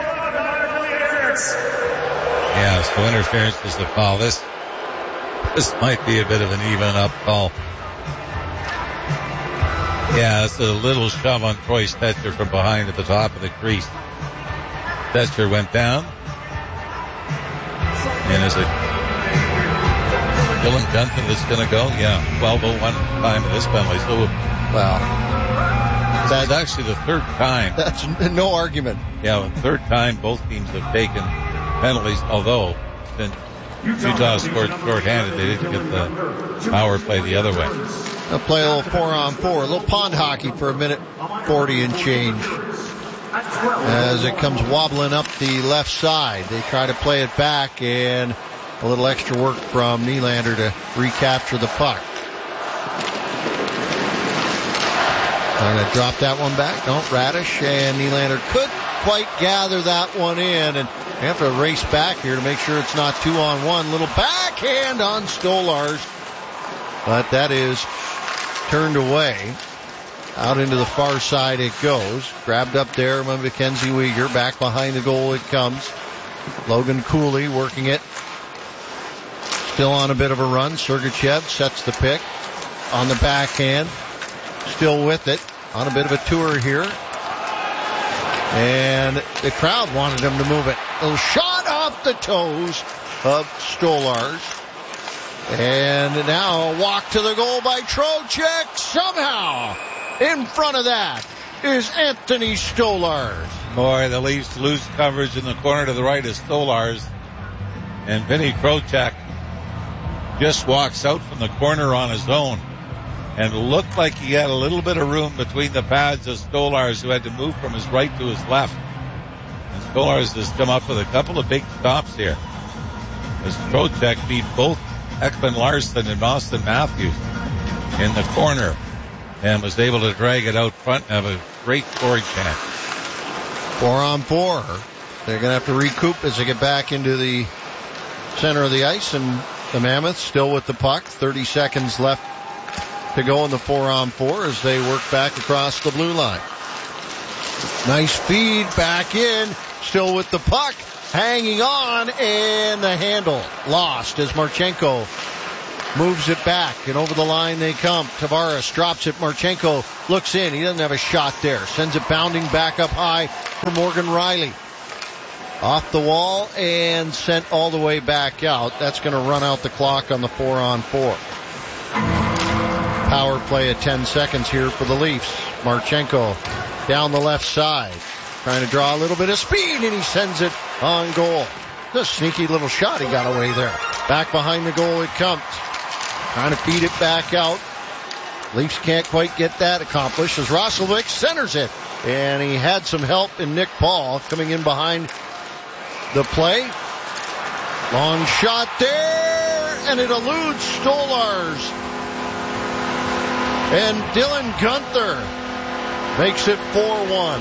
Yeah, so interference is the call. This this might be a bit of an even up call. Yeah, it's a little shove on Troy Stetcher from behind at the top of the crease. Stetcher went down. And is it Dylan Benton that's going to go? Yeah, twelve oh one time of this penalty. So, well, that's actually the third time. That's no argument. Yeah, the third time both teams have taken penalties, although then Utah scored short-handed. They didn't get the power play the other way. They'll play a little four-on-four, a little pond hockey for a minute forty and change. As it comes wobbling up the left side, they try to play it back, and a little extra work from Nylander to recapture the puck. Trying to drop that one back. No, Radish and Nylander could quite gather that one in, and they have to race back here to make sure it's not two on one. Little backhand on Stolarz, but that is turned away. Out into the far side it goes. Grabbed up there by Mackenzie Weegar. Back behind the goal it comes. Logan Cooley working it. Still on a bit of a run. Sergachev sets the pick on the backhand. Still with it. On a bit of a tour here. And the crowd wanted him to move it. A little shot off the toes of Stolarz. And now a walk to the goal by Trocheck. Somehow, in front of that is Anthony Stolarz. Boy, the Leafs lose coverage in the corner to the right of Stolarz. And Vinny Trocheck just walks out from the corner on his own. And looked like he had a little bit of room between the pads of Stolarz, who had to move from his right to his left. And Stolarz has come up with a couple of big stops here, as Trocheck beat both Ekman Larsson and Austin Matthews in the corner and was able to drag it out front and have a great scoring chance. Four on four. They're going to have to recoup as they get back into the center of the ice and The Mammoths still with the puck. thirty seconds left to go in the four-on-four as they work back across the blue line. Nice feed back in. Still with the puck. Hanging on, and the handle lost as Marchenko moves it back, and over the line they come. Tavares drops it. Marchenko looks in. He doesn't have a shot there. Sends it bounding back up high for Morgan Rielly. Off the wall and sent all the way back out. That's going to run out the clock on the four-on-four. Power play at ten seconds here for the Leafs. Marchenko down the left side, trying to draw a little bit of speed, and he sends it on goal. Just a sneaky little shot he got away there. Back behind the goal it comes. Trying to feed it back out. Leafs can't quite get that accomplished as Roslovic centers it. And he had some help in Nick Paul coming in behind the play. Long shot there, and it eludes Stolarz. And Dylan Guenther makes it four one.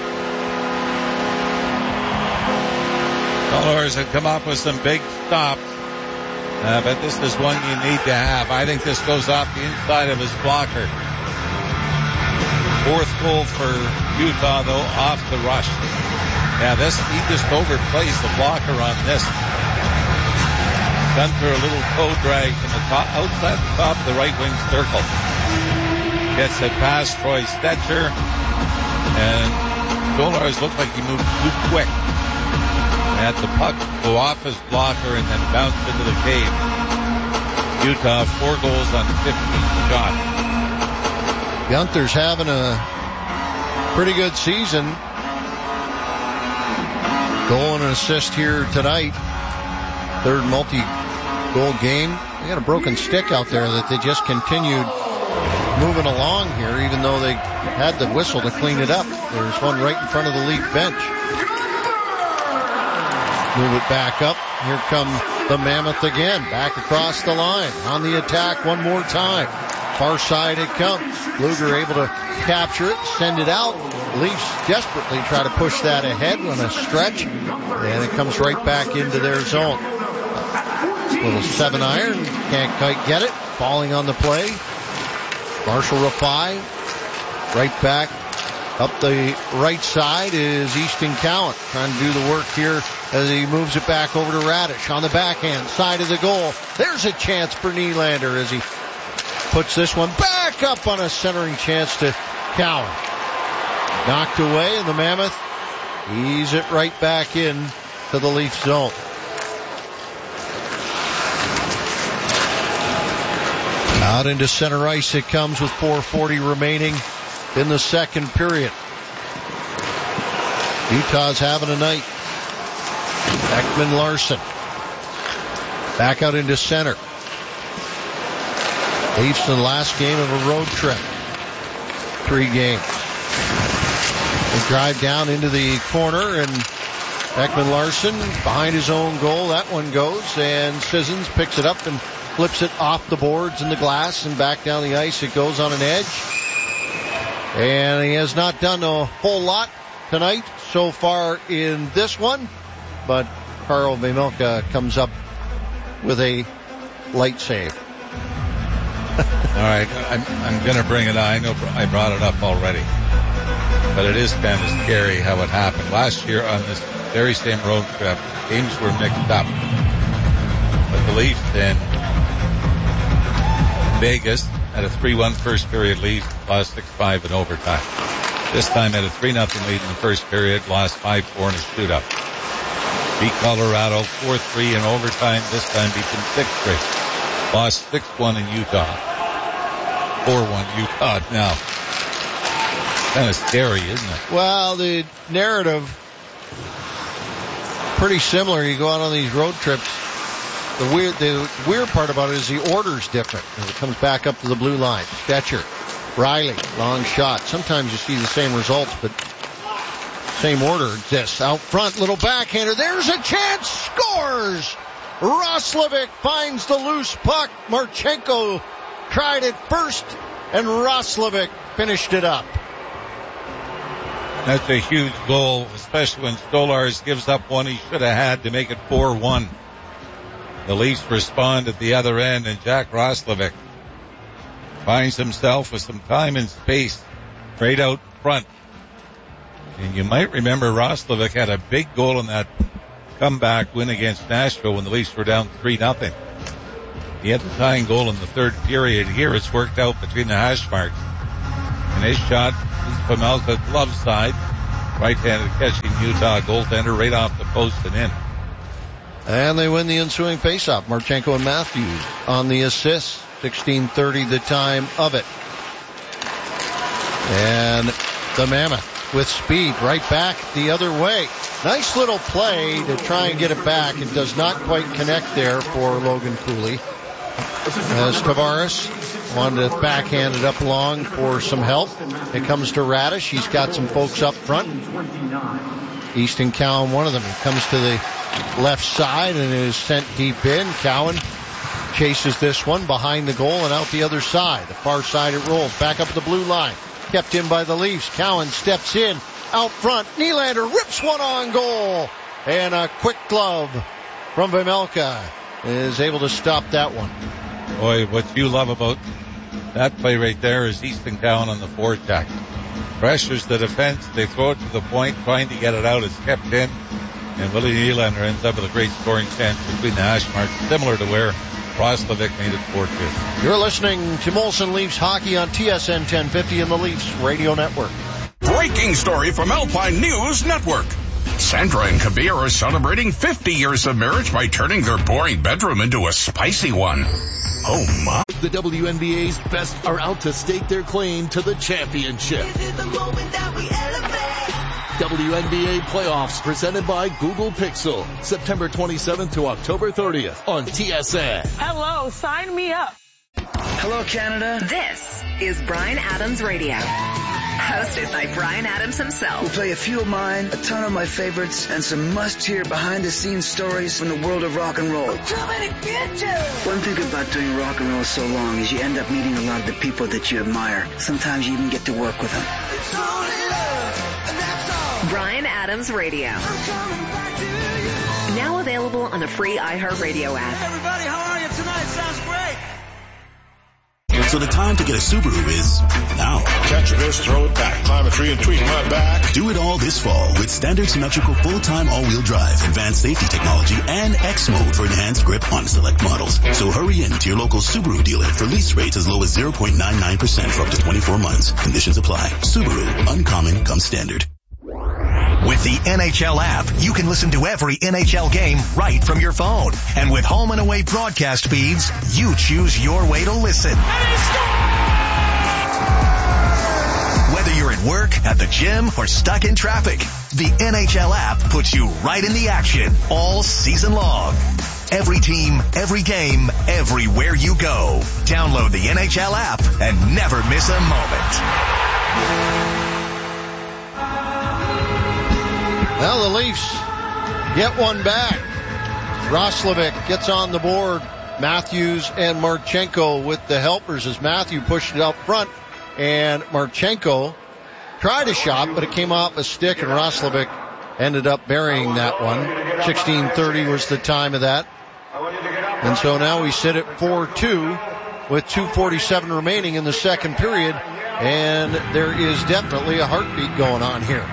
Stolarz had come up with some big stops, uh, but this is one you need to have. I think this goes off the inside of his blocker. Fourth goal for Utah, though, off the rush. Yeah, this he just overplays the blocker on this. Guenther a little toe drag from the top, outside the top of the right wing circle. Gets it past Troy Stetcher, and Stolarz looked like he moved too quick. Had the puck go off his blocker and then bounce into the cage. Utah four goals on fifteen shots. Gunther's having a pretty good season. Goal and an assist here tonight. Third multi-goal game. They got a broken stick out there that they just continued moving along here, even though they had the whistle to clean it up. There's one right in front of the Leaf bench. Move it back up. Here come the Mammoth again. Back across the line. On the attack one more time. Far side it comes. Luger able to capture it, send it out. Leafs desperately try to push that ahead on a stretch. And it comes right back into their zone. Little seven iron. Can't quite get it. Falling on the play. Marshall Rafai. Right back. Up the right side is Easton Cowan trying to do the work here as he moves it back over to Radish on the backhand side of the goal. There's a chance for Nylander as he puts this one back up on a centering chance to Cowan. Knocked away, and the Mammoth ease it right back in to the Leaf zone. Out into center ice it comes with four forty remaining in the second period. Utah's having a night. Ekman Larson back out into center. Leafs in the last game of a road trip. Three games. They drive down into the corner, and Ekman Larson behind his own goal. That one goes, and Sissons picks it up and flips it off the boards and the glass and back down the ice. It goes on an edge. And he has not done a whole lot tonight so far in this one, but Karel Vejmelka comes up with a light save. All right, I'm, I'm going to bring it on. I know I brought it up already, but it is kind of scary how it happened. Last year on this very same road trip, games were mixed up. But the Leafs in Vegas had a three one first period lead, lost six five in overtime. This time had a three nothing lead in the first period, lost five four in a shootout. Beat Colorado four three in overtime, this time beat them six three. Lost six one in Utah. four one Utah now. Kind of scary, isn't it? Well, the narrative, pretty similar. You go out on these road trips. The weird, the weird part about it is the order's different as it comes back up to the blue line. Stetcher, Rielly, long shot. Sometimes you see the same results, but same order exists. Out front, little backhander. There's a chance. Scores! Roslovic finds the loose puck. Marchenko tried it first, and Roslovic finished it up. That's a huge goal, especially when Stolarz gives up one he should have had to make it four one. The Leafs respond at the other end, and Jack Roslovic finds himself with some time and space right out front. And you might remember Roslovic had a big goal in that comeback win against Nashville when the Leafs were down three nothing. He had the tying goal in the third period. Here it's worked out between the hash marks. And his shot is Pamelka glove side. Right-handed catching Utah goaltender right off the post and in. And they win the ensuing faceoff. Marchenko and Matthews on the assist. sixteen thirty the time of it. And the Mammoth with speed right back the other way. Nice little play to try and get it back. It does not quite connect there for Logan Cooley. As Tavares wanted to backhand it up along for some help. It comes to Radish. He's got some folks up front. Easton Cowan, one of them. He comes to the left side and is sent deep in. Cowan chases this one behind the goal and out the other side. The far side it rolls. Back up the blue line. Kept in by the Leafs. Cowan steps in. Out front. Nylander rips one on goal. And a quick glove from Vejmelka is able to stop that one. Boy, what you love about that play right there is Easton Cowan on the forecheck. Pressures the defense. They throw it to the point. Trying to get it out. It's kept in. And Willie Nylander ends up with a great scoring chance between the hash marks, similar to where Roslovic made it four two. You're listening to Molson Leafs Hockey on T S N ten fifty and the Leafs Radio Network. Breaking story from Alpine News Network. Sandra and Kabir are celebrating fifty years of marriage by turning their boring bedroom into a spicy one. Oh my. The W N B A's best are out to stake their claim to the championship. This is the moment that we elevate. W N B A playoffs presented by Google Pixel. September twenty-seventh to October thirtieth on T S N. Hello, sign me up. Hello, Canada. This is Bryan Adams Radio. Hosted by Bryan Adams himself. We'll play a few of mine, a ton of my favorites, and some must-hear behind-the-scenes stories from the world of rock and roll. Too many bitches. One thing about doing rock and roll so long is you end up meeting a lot of the people that you admire. Sometimes you even get to work with them. It's only love, and that's all. Bryan Adams Radio. I'm coming back to you. Now available on the free iHeartRadio app. Hey everybody, how are you tonight? Sounds great. So the time to get a Subaru is now. Catch this, throw it back, climb a tree and tweak my back. Do it all this fall with standard symmetrical full-time all-wheel drive, advanced safety technology, and X mode for enhanced grip on select models. So hurry in to your local Subaru dealer for lease rates as low as zero point nine nine percent for up to twenty-four months. Conditions apply. Subaru, uncommon comes standard. With the N H L app, you can listen to every N H L game right from your phone. And with home and away broadcast feeds, you choose your way to listen. Whether you're at work, at the gym, or stuck in traffic, the N H L app puts you right in the action all season long. Every team, every game, everywhere you go. Download the N H L app and never miss a moment. Well, the Leafs get one back. Roslovic gets on the board. Matthews and Marchenko with the helpers as Matthew pushed it out front. And Marchenko tried a shot, but it came off a stick, and Roslovic ended up burying that one. sixteen thirty was the time of that. And so now we sit at four two with two forty-seven remaining in the second period. And there is definitely a heartbeat going on here.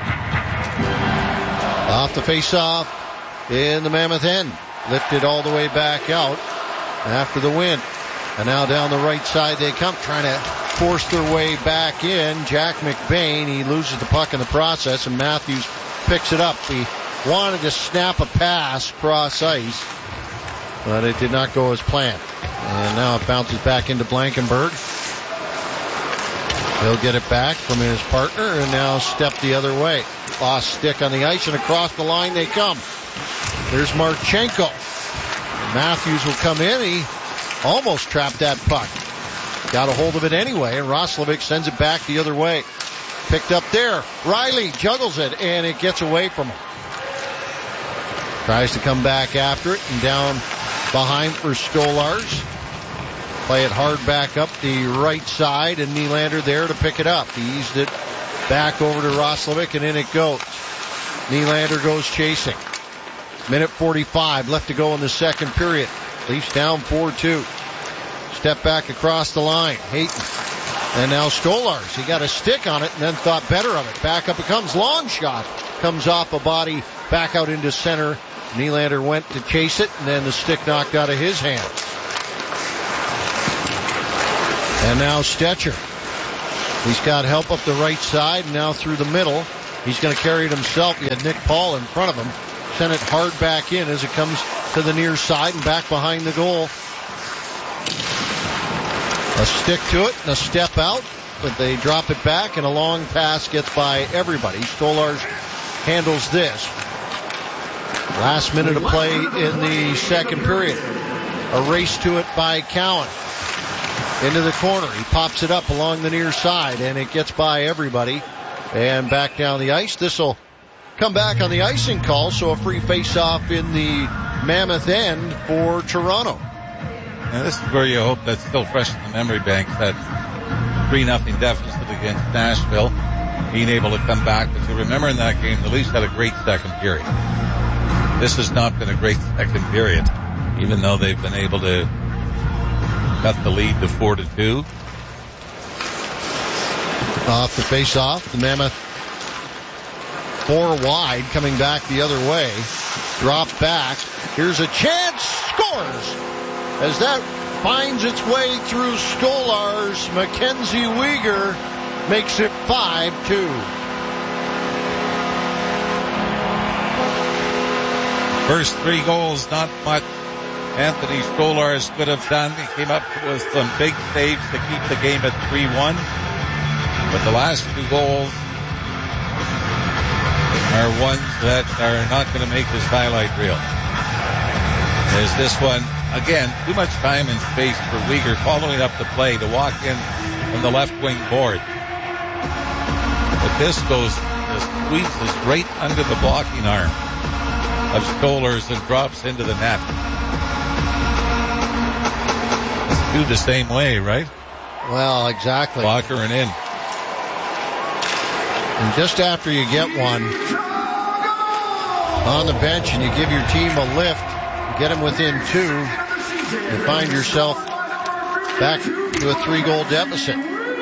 Off the face-off in the Mammoth end. Lifted all the way back out after the win. And now down the right side they come, trying to force their way back in. Jack McBain, he loses the puck in the process, and Matthews picks it up. He wanted to snap a pass cross ice, but it did not go as planned. And now it bounces back into Blankenburg. He'll get it back from his partner and now step the other way. Lost stick on the ice, and across the line they come. There's Marchenko. Matthews will come in. He almost trapped that puck. Got a hold of it anyway, and Roslovic sends it back the other way. Picked up there. Riley juggles it, and it gets away from him. Tries to come back after it, and down behind for Stolarz. Play it hard back up the right side, and Nylander there to pick it up. He eased it back over to Roslovic, and in it goes. Nylander goes chasing. Minute forty-five left to go in the second period. Leafs down four two. Step back across the line. Hayton. And now Stolarz. He got a stick on it and then thought better of it. Back up it comes. Long shot. Comes off a body. Back out into center. Nylander went to chase it and then the stick knocked out of his hand. And now Stetcher. He's got help up the right side and now through the middle. He's going to carry it himself. He had Nick Paul in front of him. Sent it hard back in as it comes to the near side and back behind the goal. A stick to it and a step out, but they drop it back and a long pass gets by everybody. Stolarz handles this. Last minute of play in the second period. A race to it by Cowan. Into the corner. He pops it up along the near side and it gets by everybody. And back down the ice. This will come back on the icing call, so a free face-off in the Mammoth end for Toronto. Now this is where you hope that's still fresh in the memory bank, that three nothing deficit against Nashville, being able to come back. But you remember in that game, the Leafs had a great second period. This has not been a great second period, even though they've been able to cut the lead to four to two. Off the face-off, the Mammoth four wide, coming back the other way. Drop back. Here's a chance. Scores! As that finds its way through Stolarz, Mackenzie Weegar makes it five two. First three goals, not much Anthony Stolarz could have done. He came up with some big saves to keep the game at three one. But the last two goals are ones that are not going to make this highlight reel. There's this one. Again, too much time and space for Weegar following up the play to walk in from the left wing board. But this goes, this squeezes right under the blocking arm of Stolarz and drops into the net. Let's do the same way, right? Well, exactly. Blocker and in. And just after you get one on the bench and you give your team a lift, get them within two, and find yourself back to a three-goal deficit.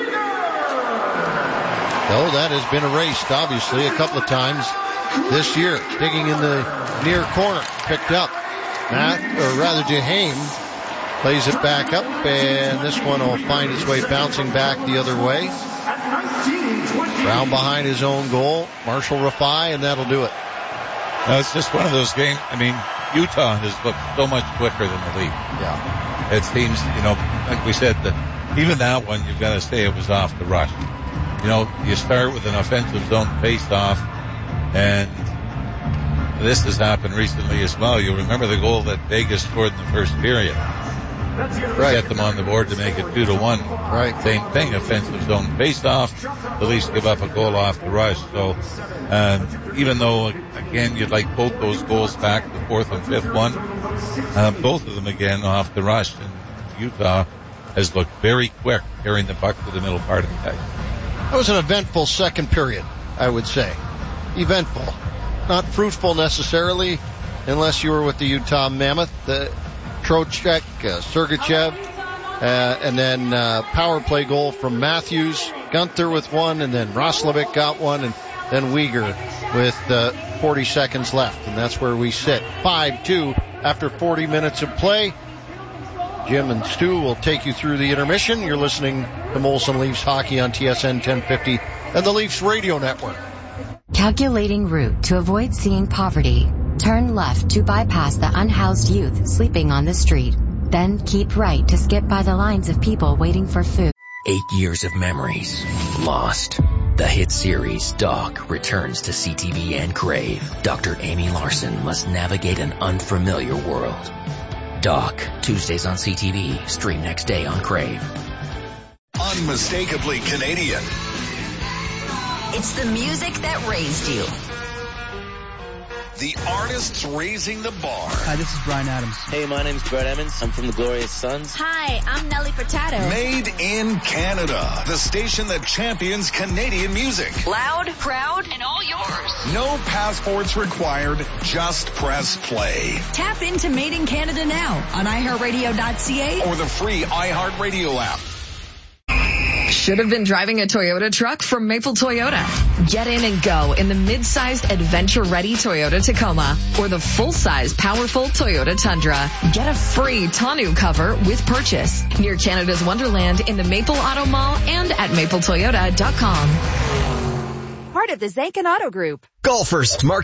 Oh, that has been erased, obviously, a couple of times this year. Digging in the near corner, picked up. Matt, or rather Jahame, plays it back up, and this one will find its way bouncing back the other way. Brown behind his own goal. Marshall Rafai, and that'll do it. No, it's just one of those games. I mean, Utah has looked so much quicker than the Leaf. Yeah. It seems, you know, like we said, that even that one, you've got to say it was off the rush. You know, you start with an offensive zone face-off, and this has happened recently as well. You'll remember the goal that Vegas scored in the first period. Right. Get them on the board to make it two to one. Right. Same thing, offensive zone face-off. The Leafs give up a goal off the rush. So, um, even though, again, you'd like both those goals back, the fourth and fifth one, uh, both of them again off the rush. And Utah has looked very quick carrying the puck to the middle part of the ice. That was an eventful second period, I would say. Eventful. Not fruitful necessarily, unless you were with the Utah Mammoth. The Trocheck, uh, Sergachev, uh, and then uh, power play goal from Matthews. Gunther with one, and then Roslovic got one, and then Weegar with uh, forty seconds left. And that's where we sit. five two after forty minutes of play. Jim and Stu will take you through the intermission. You're listening to Molson Leafs Hockey on T S N ten fifty and the Leafs Radio Network. Calculating route to avoid seeing poverty. Turn left to bypass the unhoused youth sleeping on the street. Then keep right to skip by the lines of people waiting for food. Eight years of memories lost. The hit series Doc returns to C T V and Crave. Doctor Amy Larson must navigate an unfamiliar world. Doc, Tuesdays on C T V, stream next day on Crave. Unmistakably Canadian. It's the music that raised you. The artists raising the bar. Hi, this is Bryan Adams. Hey, my name's Brett Emmons. I'm from the Glorious Sons. Hi, I'm Nelly Furtado. Made in Canada. The station that champions Canadian music. Loud, proud, and all yours. No passports required. Just press play. Tap into Made in Canada now on i heart radio dot c a or the free iHeartRadio app. Should have been driving a Toyota truck from Maple Toyota. Get in and go in the mid-sized adventure-ready Toyota Tacoma or the full-size powerful Toyota Tundra. Get a free tonneau cover with purchase near Canada's Wonderland in the Maple Auto Mall and at maple toyota dot com. Part of the Zankin Auto Group. Golfers, mark